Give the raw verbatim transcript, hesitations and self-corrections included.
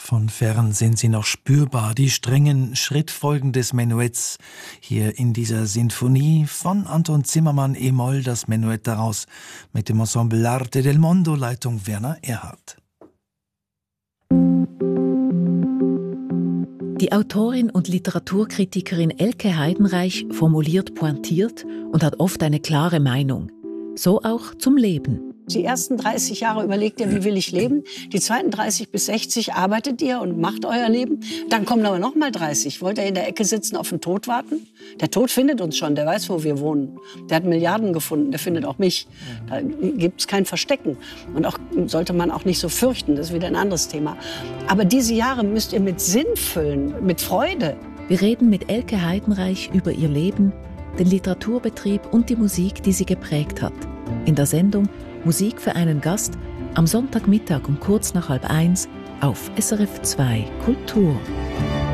Von fern sind sie noch spürbar, die strengen Schrittfolgen des Menuetts. Hier in dieser Sinfonie von Anton Zimmermann e-Moll, das Menuett daraus mit dem Ensemble L'Arte del Mondo, Leitung Werner Erhardt. Die Autorin und Literaturkritikerin Elke Heidenreich formuliert pointiert und hat oft eine klare Meinung. So auch zum Leben. Die ersten dreißig Jahre überlegt ihr, wie will ich leben. Die zweiten dreißig bis sechzig arbeitet ihr und macht euer Leben. Dann kommen aber noch mal dreißig. Wollt ihr in der Ecke sitzen, auf den Tod warten? Der Tod findet uns schon, der weiß, wo wir wohnen. Der hat Milliarden gefunden, der findet auch mich. Da gibt es kein Verstecken. Und auch sollte man auch nicht so fürchten, das ist wieder ein anderes Thema. Aber diese Jahre müsst ihr mit Sinn füllen, mit Freude. Wir reden mit Elke Heidenreich über ihr Leben, den Literaturbetrieb und die Musik, die sie geprägt hat. In der Sendung Musik für einen Gast am Sonntagmittag um kurz nach halb eins auf S R F zwei Kultur.